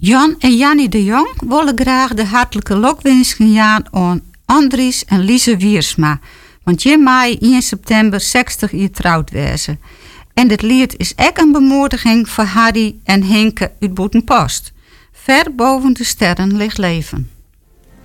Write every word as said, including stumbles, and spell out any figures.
Jan en Jannie de Jong willen graag de hartelijke lokwensen aan aan Andries en Lise Wiersma. Want je maai één september zestig jaar trouwd wezen. En dit lied is ook een bemoediging voor Harry en Henke uit Boetenpost. Ver boven de sterren ligt leven.